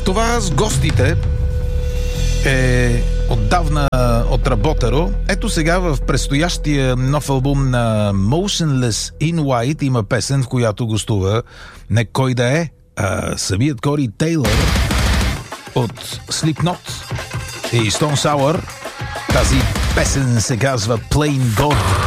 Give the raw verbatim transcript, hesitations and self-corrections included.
Това с гостите е отдавна отработено. Ето сега в предстоящия нов албум на Motionless in White има песен, в която гостува не кой да е, а самият Кори Тейлър от Slipknot и Stone Sour. Тази песен се казва Plain God.